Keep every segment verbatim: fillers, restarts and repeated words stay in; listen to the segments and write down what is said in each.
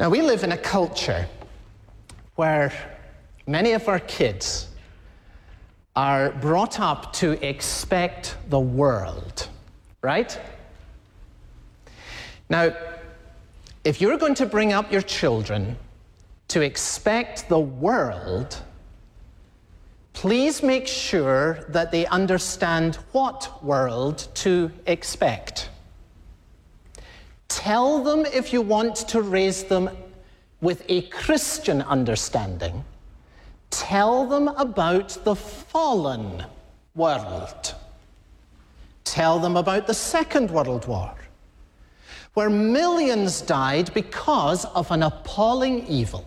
Now, we live in a culture where many of our kids are brought up to expect the world, right? Now, if you're going to bring up your children to expect the world, please make sure that they understand what world to expect. Tell them, if you want to raise them with a Christian understanding, tell them about the fallen world. Tell them about the Second World War, where millions died because of an appalling evil.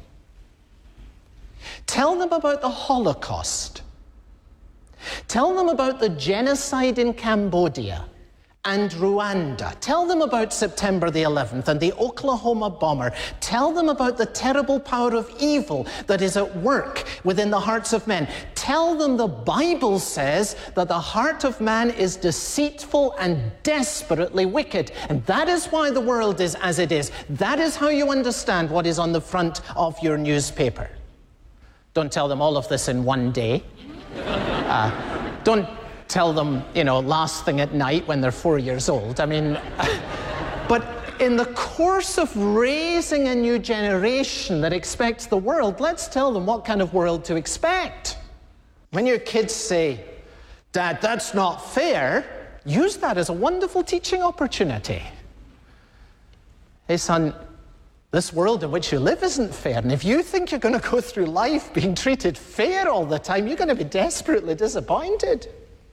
Tell them about the Holocaust. Tell them about the genocide in Cambodia and Rwanda. Tell them about September the eleventh and the Oklahoma bomber. Tell them about the terrible power of evil that is at work within the hearts of men. Tell them the Bible says that the heart of man is deceitful and desperately wicked, and that is why the world is as it is. That is how you understand what is on the front of your newspaper. Don't tell them all of this in one day. Uh, don't tell them, you know, last thing at night when they're four years old. I mean, but in the course of raising a new generation that expects the world, let's tell them what kind of world to expect. When your kids say, "Dad, that's not fair," use that as a wonderful teaching opportunity. Hey, son, this world in which you live isn't fair, and if you think you're going to go through life being treated fair all the time, you're going to be desperately disappointed.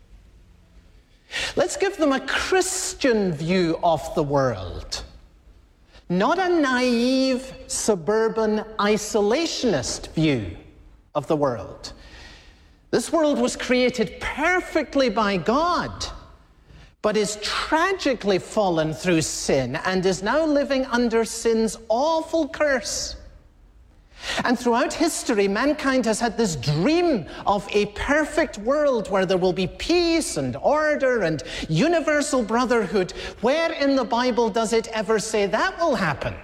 Let's give them a Christian view of the world, not a naive, suburban, isolationist view of the world. This world was created perfectly by God, but is tragically fallen through sin and is now living under sin's awful curse. And throughout history, mankind has had this dream of a perfect world where there will be peace and order and universal brotherhood. Where in the Bible does it ever say that will happen?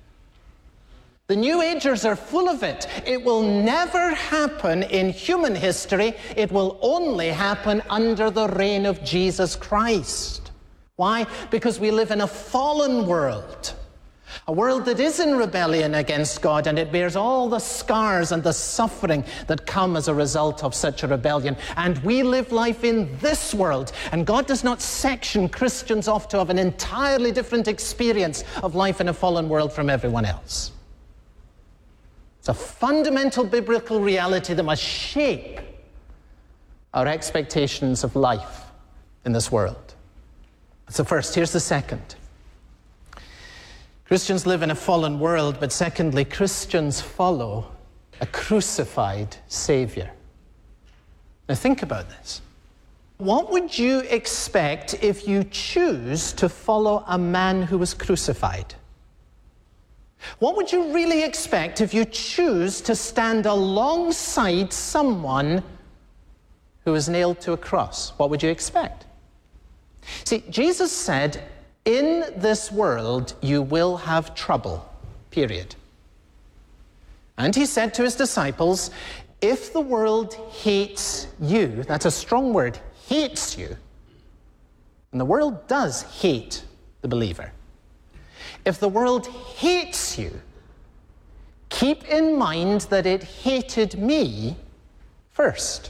The New Agers are full of it. It will never happen in human history. It will only happen under the reign of Jesus Christ. Why? Because we live in a fallen world. A world that is in rebellion against God, and it bears all the scars and the suffering that come as a result of such a rebellion. And we live life in this world, and God does not section Christians off to have an entirely different experience of life in a fallen world from everyone else. It's a fundamental biblical reality that must shape our expectations of life in this world. That's the first. Here's the second. Christians live in a fallen world, but secondly, Christians follow a crucified Savior. Now think about this. What would you expect if you choose to follow a man who was crucified? What would you really expect if you choose to stand alongside someone who was nailed to a cross? What would you expect? See, Jesus said, "In this world you will have trouble," period. And he said to his disciples, if the world hates you, that's a strong word, hates you, and the world does hate the believer. If the world hates you, keep in mind that it hated me first.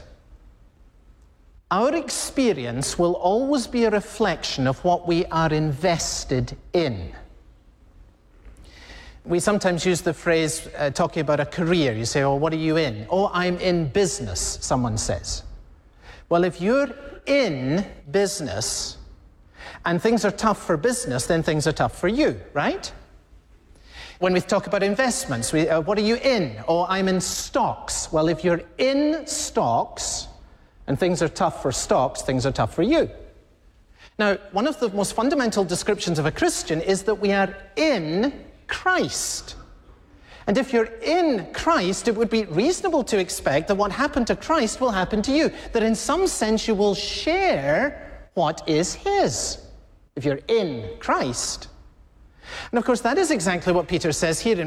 Our experience will always be a reflection of what we are invested in. We sometimes use the phrase uh, talking about a career. You say, "Oh, what are you in?" "Oh, I'm in business," someone says. Well, if you're in business and things are tough for business, then things are tough for you, right? When we talk about investments, we, uh, what are you in? "Oh, I'm in stocks." Well, if you're in stocks and things are tough for stocks, things are tough for you. Now, one of the most fundamental descriptions of a Christian is that we are in Christ. And if you're in Christ, it would be reasonable to expect that what happened to Christ will happen to you, that in some sense you will share what is his, if you're in Christ. And of course, that is exactly what Peter says here in